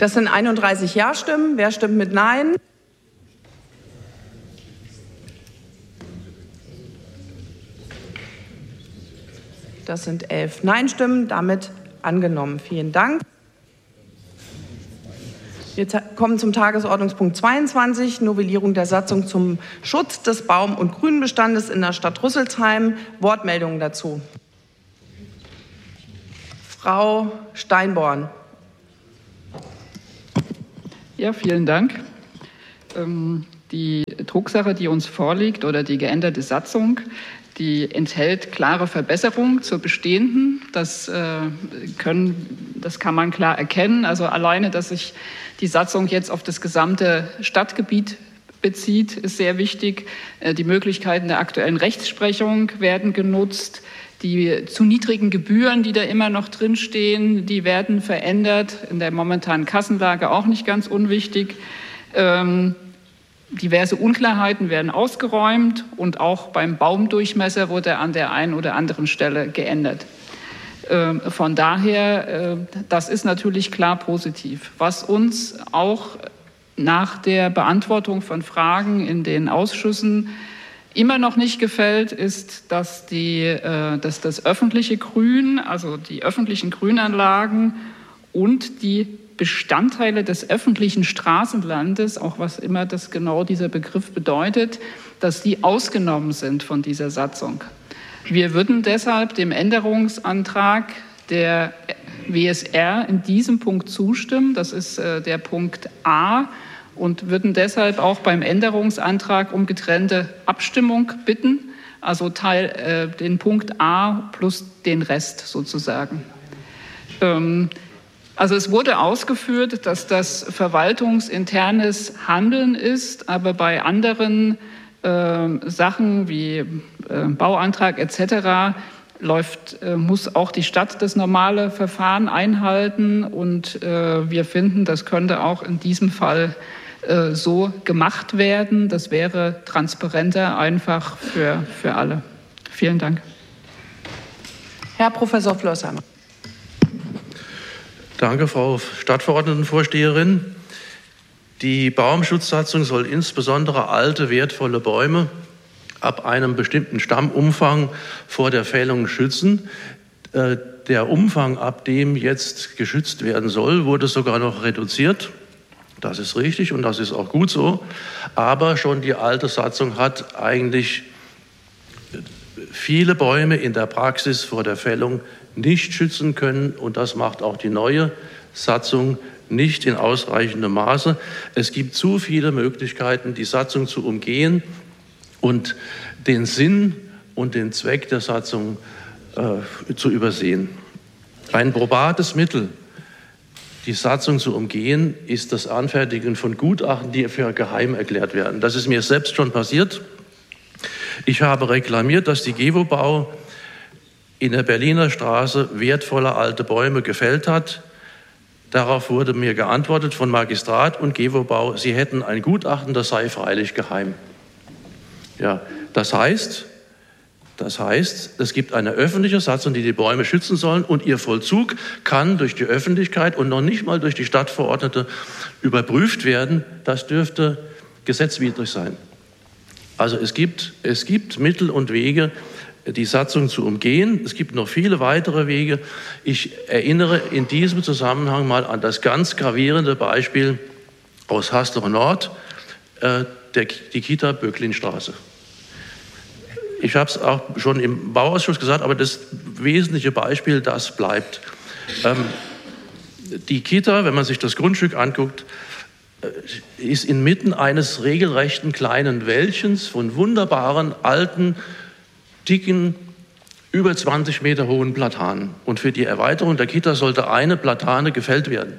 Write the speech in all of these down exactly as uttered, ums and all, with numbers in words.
Das sind einunddreißig Ja-Stimmen. Wer stimmt mit Nein? Das sind elf Nein-Stimmen. Damit angenommen. Vielen Dank. Wir kommen zum Tagesordnungspunkt zweiundzwanzig, Novellierung der Satzung zum Schutz des Baum- und Grünbestandes in der Stadt Rüsselsheim. Wortmeldungen dazu. Frau Steinborn. Ja, vielen Dank. Ähm, die Drucksache, die uns vorliegt, oder die geänderte Satzung, die enthält klare Verbesserungen zur bestehenden. Das, äh, können, das kann man klar erkennen. Also alleine, dass sich die Satzung jetzt auf das gesamte Stadtgebiet bezieht, ist sehr wichtig. Äh, die Möglichkeiten der aktuellen Rechtsprechung werden genutzt. Die zu niedrigen Gebühren, die da immer noch drinstehen, die werden verändert. In der momentanen Kassenlage auch nicht ganz unwichtig. Ähm, Diverse Unklarheiten werden ausgeräumt und auch beim Baumdurchmesser wurde an der einen oder anderen Stelle geändert. Von daher, das ist natürlich klar positiv. Was uns auch nach der Beantwortung von Fragen in den Ausschüssen immer noch nicht gefällt, ist, dass, die, dass das öffentliche Grün, also die öffentlichen Grünanlagen und die Bestandteile des öffentlichen Straßenlandes, auch was immer das genau dieser Begriff bedeutet, dass die ausgenommen sind von dieser Satzung. Wir würden deshalb dem Änderungsantrag der W S R in diesem Punkt zustimmen. Das ist äh, der Punkt A, und würden deshalb auch beim Änderungsantrag um getrennte Abstimmung bitten, also Teil, äh, den Punkt A plus den Rest sozusagen. Ähm, Also es wurde ausgeführt, dass das verwaltungsinternes Handeln ist, aber bei anderen äh, Sachen wie äh, Bauantrag et cetera läuft, äh, muss auch die Stadt das normale Verfahren einhalten. Und äh, wir finden, das könnte auch in diesem Fall äh, so gemacht werden. Das wäre transparenter, einfach für, für alle. Vielen Dank. Herr Professor Flörsheimer. Danke, Frau Stadtverordnetenvorsteherin. Die Baumschutzsatzung soll insbesondere alte, wertvolle Bäume ab einem bestimmten Stammumfang vor der Fällung schützen. Der Umfang, ab dem jetzt geschützt werden soll, wurde sogar noch reduziert. Das ist richtig und das ist auch gut so. Aber schon die alte Satzung hat eigentlich viele Bäume in der Praxis vor der Fällung nicht schützen können, und das macht auch die neue Satzung nicht in ausreichendem Maße. Es gibt zu viele Möglichkeiten, die Satzung zu umgehen und den Sinn und den Zweck der Satzung äh, zu übersehen. Ein probates Mittel, die Satzung zu umgehen, ist das Anfertigen von Gutachten, die für geheim erklärt werden. Das ist mir selbst schon passiert. Ich habe reklamiert, dass die Gewobau in der Berliner Straße wertvolle alte Bäume gefällt hat. Darauf wurde mir geantwortet von Magistrat und Gewobau, sie hätten ein Gutachten, das sei freilich geheim. Ja, das heißt, das heißt, es gibt eine öffentliche Satzung, die die Bäume schützen sollen, und ihr Vollzug kann durch die Öffentlichkeit und noch nicht mal durch die Stadtverordnete überprüft werden. Das dürfte gesetzwidrig sein. Also es gibt, es gibt Mittel und Wege, die Satzung zu umgehen. Es gibt noch viele weitere Wege. Ich erinnere in diesem Zusammenhang mal an das ganz gravierende Beispiel aus Hasloch Nord, äh, der, die Kita Böcklinstraße. Ich habe es auch schon im Bauausschuss gesagt, aber das wesentliche Beispiel, das bleibt. Ähm, die Kita, wenn man sich das Grundstück anguckt, ist inmitten eines regelrechten kleinen Wäldchens von wunderbaren, alten, dicken, über zwanzig Meter hohen Platanen. Und für die Erweiterung der Kita sollte eine Platane gefällt werden.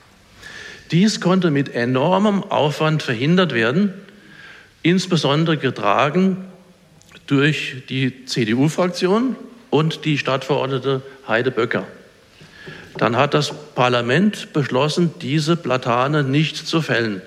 Dies konnte mit enormem Aufwand verhindert werden, insbesondere getragen durch die C D U-Fraktion und die Stadtverordnete Heide Böcker. Dann hat das Parlament beschlossen, diese Platane nicht zu fällen.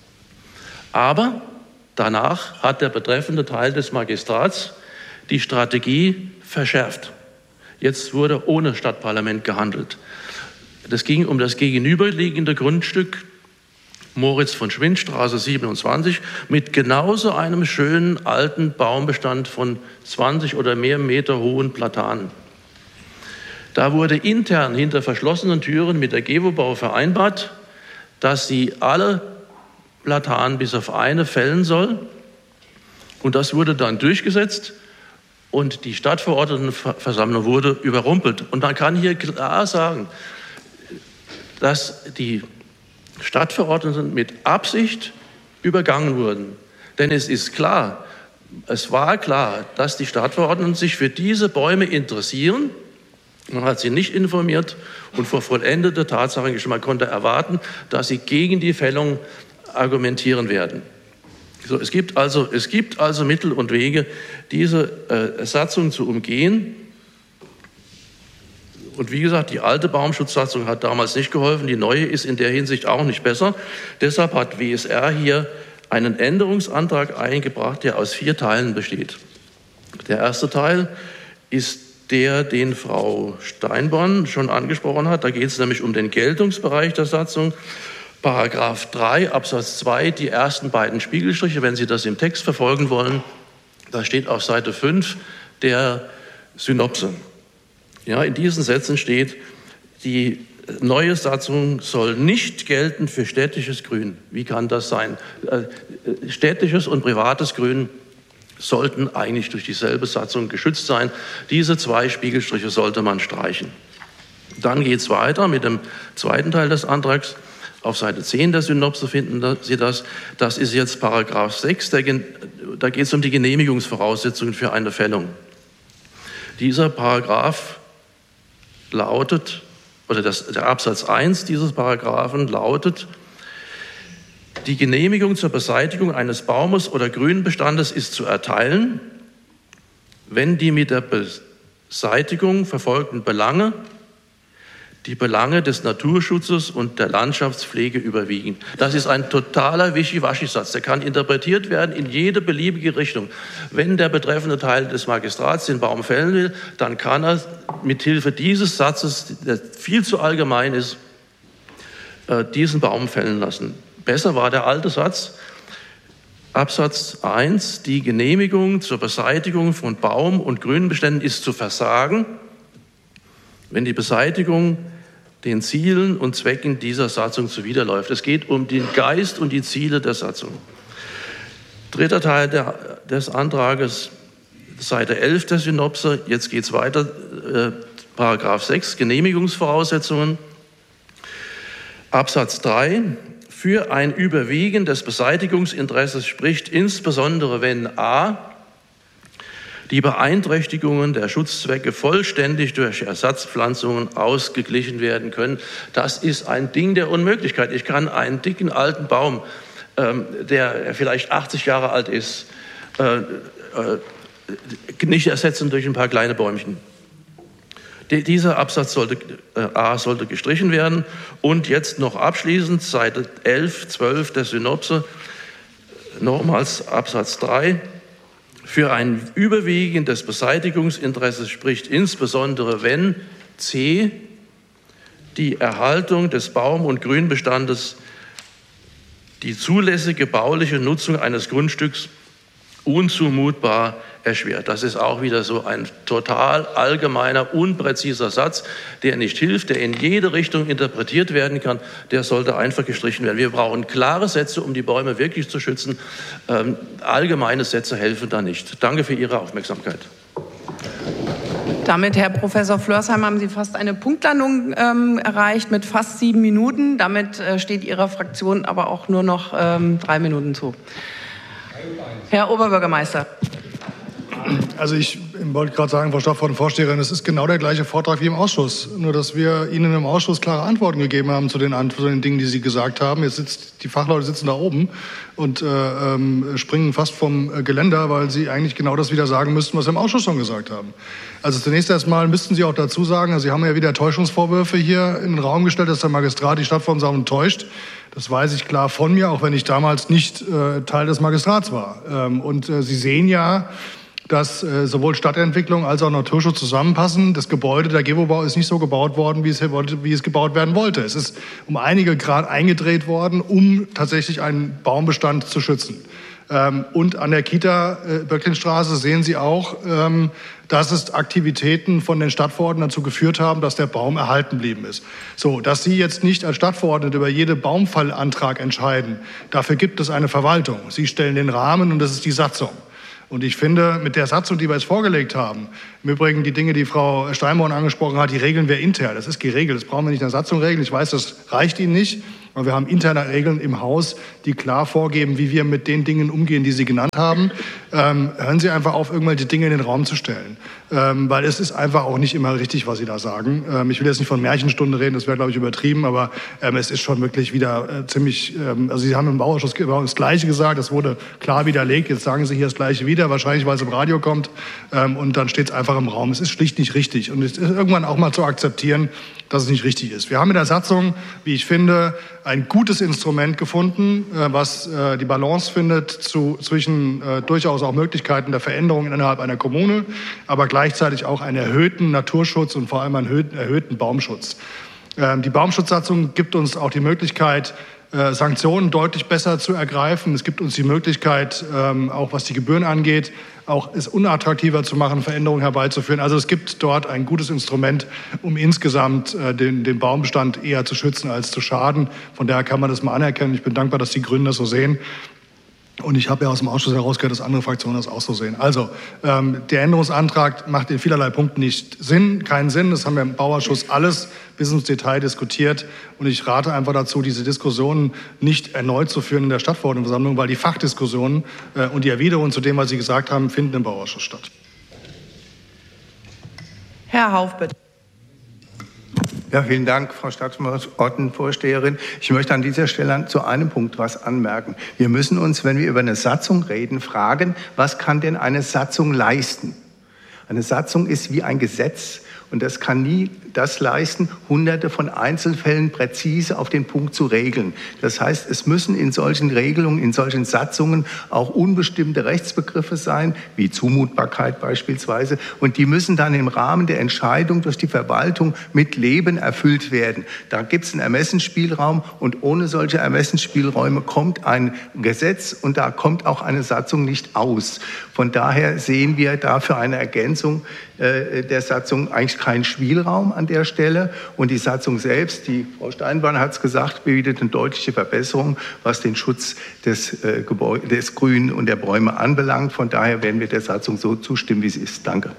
Aber danach hat der betreffende Teil des Magistrats die Strategie verschärft. Jetzt wurde ohne Stadtparlament gehandelt. Das ging um das gegenüberliegende Grundstück Moritz von Schwind, Straße siebenundzwanzig, mit genauso einem schönen alten Baumbestand von zwanzig oder mehr Meter hohen Platanen. Da wurde intern hinter verschlossenen Türen mit der Gewobau vereinbart, dass sie alle Platanen bis auf eine fällen soll. Und das wurde dann durchgesetzt und die Stadtverordnetenversammlung wurde überrumpelt. Und man kann hier klar sagen, dass die Stadtverordneten mit Absicht übergangen wurden. Denn es ist klar, es war klar, dass die Stadtverordneten sich für diese Bäume interessieren. Man hat sie nicht informiert und vor vollendeter Tatsache man konnte erwarten, dass sie gegen die Fällung argumentieren werden. So, es gibt also, es gibt also Mittel und Wege, diese äh, Satzung zu umgehen. Und wie gesagt, die alte Baumschutzsatzung hat damals nicht geholfen, die neue ist in der Hinsicht auch nicht besser. Deshalb hat W S R hier einen Änderungsantrag eingebracht, der aus vier Teilen besteht. Der erste Teil ist der, den Frau Steinborn schon angesprochen hat. Da geht es nämlich um den Geltungsbereich der Satzung. Paragraph drei Absatz zwei, die ersten beiden Spiegelstriche, wenn Sie das im Text verfolgen wollen, da steht auf Seite fünf der Synopse. Ja, in diesen Sätzen steht, die neue Satzung soll nicht gelten für städtisches Grün. Wie kann das sein? Städtisches und privates Grün sollten eigentlich durch dieselbe Satzung geschützt sein. Diese zwei Spiegelstriche sollte man streichen. Dann geht es weiter mit dem zweiten Teil des Antrags. Auf Seite zehn der Synopse finden Sie das. Das ist jetzt Paragraph sechs. Da geht es um die Genehmigungsvoraussetzungen für eine Fällung. Dieser Paragraph lautet, oder das, der Absatz eins dieses Paragraphen lautet, die Genehmigung zur Beseitigung eines Baumes oder Grünbestandes ist zu erteilen, wenn die mit der Beseitigung verfolgten Belange die Belange des Naturschutzes und der Landschaftspflege überwiegen. Das ist ein totaler Wischiwaschi-Satz. Der kann interpretiert werden in jede beliebige Richtung. Wenn der betreffende Teil des Magistrats den Baum fällen will, dann kann er mithilfe dieses Satzes, der viel zu allgemein ist, diesen Baum fällen lassen. Besser war der alte Satz, Absatz eins, die Genehmigung zur Beseitigung von Baum- und Grünbeständen ist zu versagen, wenn die Beseitigung den Zielen und Zwecken dieser Satzung zuwiderläuft. Es geht um den Geist und die Ziele der Satzung. Dritter Teil der, des Antrages, Seite elf der Synopse. Jetzt geht es weiter, äh, Paragraph sechs, Genehmigungsvoraussetzungen. Absatz drei, für ein Überwiegen des Beseitigungsinteresses spricht insbesondere, wenn a. die Beeinträchtigungen der Schutzzwecke vollständig durch Ersatzpflanzungen ausgeglichen werden können. Das ist ein Ding der Unmöglichkeit. Ich kann einen dicken alten Baum, ähm, der vielleicht achtzig Jahre alt ist, äh, äh, nicht ersetzen durch ein paar kleine Bäumchen. Die, dieser Absatz sollte, äh, A sollte gestrichen werden. Und jetzt noch abschließend, Seite elf, zwölf der Synopse, nochmals Absatz drei. Für ein Überwiegen des Beseitigungsinteresses spricht insbesondere, wenn c. die Erhaltung des Baum- und Grünbestandes die zulässige bauliche Nutzung eines Grundstücks unzumutbar erschwert. Das ist auch wieder so ein total allgemeiner, unpräziser Satz, der nicht hilft, der in jede Richtung interpretiert werden kann. Der sollte einfach gestrichen werden. Wir brauchen klare Sätze, um die Bäume wirklich zu schützen. Ähm, allgemeine Sätze helfen da nicht. Danke für Ihre Aufmerksamkeit. Damit, Herr Professor Flörsheim, haben Sie fast eine Punktlandung ähm, erreicht mit fast sieben Minuten. Damit äh, steht Ihrer Fraktion aber auch nur noch ähm, drei Minuten zu. Herr Oberbürgermeister. Also ich wollte gerade sagen, Frau Stadtverordnetenvorsteherin, es ist genau der gleiche Vortrag wie im Ausschuss. Nur, dass wir Ihnen im Ausschuss klare Antworten gegeben haben zu den, zu den Dingen, die Sie gesagt haben. Jetzt sitzt, die Fachleute sitzen da oben und äh, ähm, springen fast vom Geländer, weil sie eigentlich genau das wieder sagen müssten, was wir im Ausschuss schon gesagt haben. Also zunächst erstmal müssten Sie auch dazu sagen, also Sie haben ja wieder Täuschungsvorwürfe hier in den Raum gestellt, dass der Magistrat die Stadtverordnetenversammlung täuscht. Das weiß ich klar von mir, auch wenn ich damals nicht äh, Teil des Magistrats war. Ähm, und äh, Sie sehen ja, dass äh, sowohl Stadtentwicklung als auch Naturschutz zusammenpassen. Das Gebäude, der Gewobau, ist nicht so gebaut worden, wie es, wie es gebaut werden wollte. Es ist um einige Grad eingedreht worden, um tatsächlich einen Baumbestand zu schützen. Ähm, und an der Kita äh, Böcklinstraße sehen Sie auch, ähm, dass es Aktivitäten von den Stadtverordneten dazu geführt haben, dass der Baum erhalten geblieben ist. So, dass Sie jetzt nicht als Stadtverordnete über jeden Baumfallantrag entscheiden, dafür gibt es eine Verwaltung. Sie stellen den Rahmen und das ist die Satzung. Und ich finde, mit der Satzung, die wir jetzt vorgelegt haben, im Übrigen die Dinge, die Frau Steinborn angesprochen hat, die regeln wir intern. Das ist geregelt. Das brauchen wir nicht in der Satzung regeln. Ich weiß, das reicht Ihnen nicht. Aber wir haben interne Regeln im Haus, die klar vorgeben, wie wir mit den Dingen umgehen, die Sie genannt haben. Ähm, hören Sie einfach auf, irgendwelche Dinge in den Raum zu stellen. Ähm, weil es ist einfach auch nicht immer richtig, was Sie da sagen. Ähm, ich will jetzt nicht von Märchenstunde reden, das wäre, glaube ich, übertrieben. Aber ähm, es ist schon wirklich wieder äh, ziemlich... Ähm, also Sie haben im Bauausschuss das Gleiche gesagt, das wurde klar widerlegt. Jetzt sagen Sie hier das Gleiche wieder, wahrscheinlich, weil es im Radio kommt. Ähm, und dann steht es einfach im Raum. Es ist schlicht nicht richtig. Und es ist irgendwann auch mal zu akzeptieren, dass es nicht richtig ist. Wir haben in der Satzung, wie ich finde, ein gutes Instrument gefunden, was die Balance findet zu, zwischen äh, durchaus auch Möglichkeiten der Veränderung innerhalb einer Kommune, aber gleichzeitig auch einen erhöhten Naturschutz und vor allem einen erhöhten, erhöhten Baumschutz. Ähm, die Baumschutzsatzung gibt uns auch die Möglichkeit, äh, Sanktionen deutlich besser zu ergreifen. Es gibt uns die Möglichkeit, ähm, auch was die Gebühren angeht, auch es unattraktiver zu machen, Veränderungen herbeizuführen. Also es gibt dort ein gutes Instrument, um insgesamt äh, den, den Baumbestand eher zu schützen als zu schaden. Von daher kann man das mal anerkennen. Ich bin dankbar, dass die Grünen das so sehen. Und ich habe ja aus dem Ausschuss herausgehört, dass andere Fraktionen das auch so sehen. Also ähm, der Änderungsantrag macht in vielerlei Punkten nicht Sinn, keinen Sinn. Das haben wir im Bauausschuss alles bis ins Detail diskutiert. Und ich rate einfach dazu, diese Diskussionen nicht erneut zu führen in der Stadtverordnetenversammlung, weil die Fachdiskussionen äh, und die Erwiderungen zu dem, was Sie gesagt haben, finden im Bauausschuss statt. Herr Hauff, bitte. Ja, vielen Dank, Frau Stadtverordnetenvorsteherin. Ich möchte an dieser Stelle zu einem Punkt was anmerken. Wir müssen uns, wenn wir über eine Satzung reden, fragen, was kann denn eine Satzung leisten? Eine Satzung ist wie ein Gesetz und das kann nie das leisten, hunderte von Einzelfällen präzise auf den Punkt zu regeln. Das heißt, es müssen in solchen Regelungen, in solchen Satzungen auch unbestimmte Rechtsbegriffe sein, wie Zumutbarkeit beispielsweise, und die müssen dann im Rahmen der Entscheidung durch die Verwaltung mit Leben erfüllt werden. Da gibt es einen Ermessensspielraum und ohne solche Ermessensspielräume kommt ein Gesetz und da kommt auch eine Satzung nicht aus. Von daher sehen wir dafür eine Ergänzung äh, der Satzung eigentlich keinen Spielraum an der Stelle. Und die Satzung selbst, die Frau Steinborn hat es gesagt, bietet eine deutliche Verbesserung, was den Schutz des, äh, Gebäude, des Grünen und der Bäume anbelangt. Von daher werden wir der Satzung so zustimmen, wie sie ist. Danke.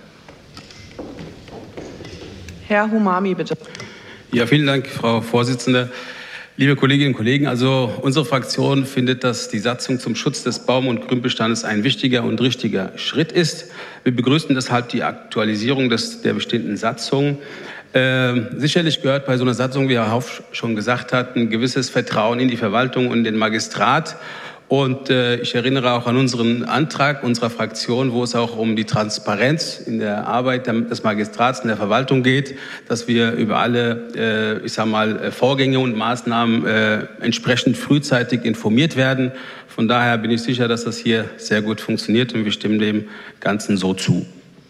Herr Humami, bitte. Ja, vielen Dank, Frau Vorsitzende. Liebe Kolleginnen und Kollegen, also unsere Fraktion findet, dass die Satzung zum Schutz des Baum- und Grünbestandes ein wichtiger und richtiger Schritt ist. Wir begrüßen deshalb die Aktualisierung des, der bestehenden Satzung. Äh, sicherlich gehört bei so einer Satzung, wie Herr Hauff schon gesagt hat, ein gewisses Vertrauen in die Verwaltung und den Magistrat. Und äh, ich erinnere auch an unseren Antrag unserer Fraktion, wo es auch um die Transparenz in der Arbeit des Magistrats in der Verwaltung geht, dass wir über alle, äh, ich sag mal, Vorgänge und Maßnahmen äh, entsprechend frühzeitig informiert werden. Von daher bin ich sicher, dass das hier sehr gut funktioniert und wir stimmen dem Ganzen so zu.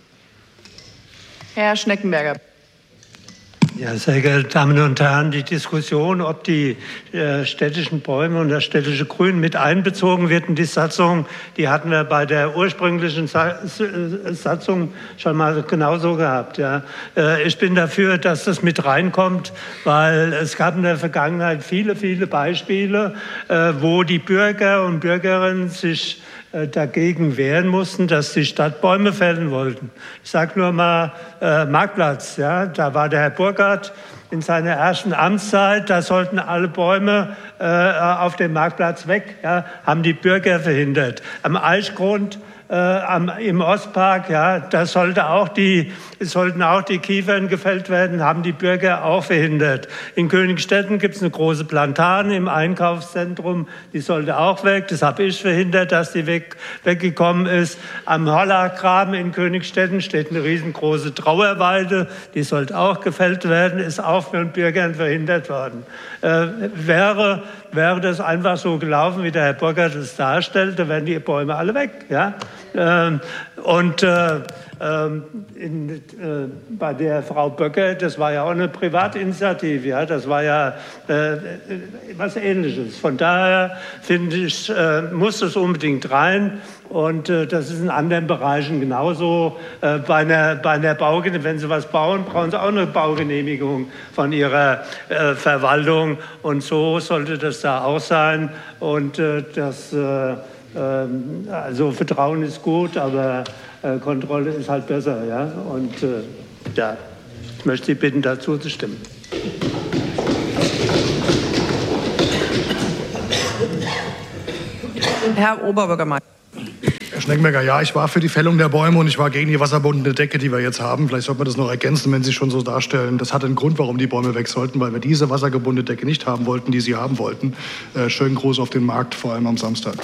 Herr Schneckenberger. Ja, sehr geehrte Damen und Herren, die Diskussion, ob die äh, städtischen Bäume und das städtische Grün mit einbezogen wird in die Satzung, die hatten wir bei der ursprünglichen Sa Satzung schon mal genauso gehabt. Ja. Äh, ich bin dafür, dass das mit reinkommt, weil es gab in der Vergangenheit viele, viele Beispiele, äh, wo die Bürger und Bürgerinnen sich dagegen wehren mussten, dass die Stadt Bäume fällen wollten. Ich sage nur mal äh, Marktplatz. Ja, da war der Herr Burkhardt in seiner ersten Amtszeit, da sollten alle Bäume äh, auf dem Marktplatz weg, ja, haben die Bürger verhindert. Am Eichgrund äh, am, im Ostpark, ja, da sollte auch die, sollten auch die Kiefern gefällt werden, haben die Bürger auch verhindert. In Königstetten gibt es eine große Plantane im Einkaufszentrum, die sollte auch weg. Das habe ich verhindert, dass die weg, weggekommen ist. Am Hollagraben in Königstetten steht eine riesengroße Trauerweide, die sollte auch gefällt werden, ist auch von Bürgern verhindert worden. Äh, wäre, wäre das einfach so gelaufen, wie der Herr Burkhardt es darstellt, dann wären die Bäume alle weg. Ja? Ähm, und äh, in, äh, bei der Frau Böcker, das war ja auch eine Privatinitiative, ja, das war ja äh, was Ähnliches. Von daher finde ich, äh, muss es unbedingt rein. Und äh, das ist in anderen Bereichen genauso. Äh, bei einer, bei einer Baugenehmigung, wenn Sie was bauen, brauchen Sie auch eine Baugenehmigung von Ihrer äh, Verwaltung. Und so sollte das da auch sein. Und äh, das, äh, äh, also Vertrauen ist gut, aber äh, Kontrolle ist halt besser. Ja? Und äh, ja, ich möchte Sie bitten, dazu zu stimmen. Herr Oberbürgermeister. Herr Schneckenberger, ja, ich war für die Fällung der Bäume und ich war gegen die wasserbundene Decke, die wir jetzt haben. Vielleicht sollte man das noch ergänzen, wenn Sie schon so darstellen. Das hat einen Grund, warum die Bäume weg sollten, weil wir diese wassergebundene Decke nicht haben wollten, die Sie haben wollten. Äh, schönen Gruß auf den Markt, vor allem am Samstag.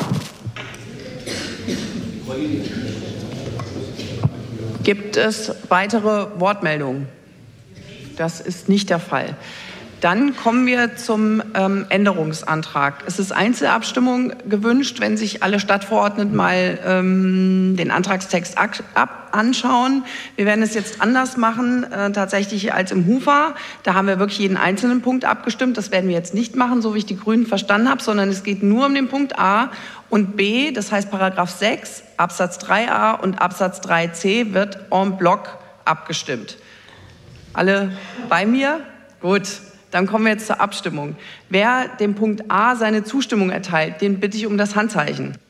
Gibt es weitere Wortmeldungen? Das ist nicht der Fall. Dann kommen wir zum ähm, Änderungsantrag. Es ist Einzelabstimmung gewünscht, wenn sich alle Stadtverordneten mal ähm, den Antragstext ab anschauen. Wir werden es jetzt anders machen, äh, tatsächlich als im Hufer. Da haben wir wirklich jeden einzelnen Punkt abgestimmt. Das werden wir jetzt nicht machen, so wie ich die Grünen verstanden habe, sondern es geht nur um den Punkt A und B, das heißt Paragraph sechs, Absatz drei a und Absatz drei c wird en bloc abgestimmt. Alle bei mir? Gut. Dann kommen wir jetzt zur Abstimmung. Wer dem Punkt A seine Zustimmung erteilt, den bitte ich um das Handzeichen.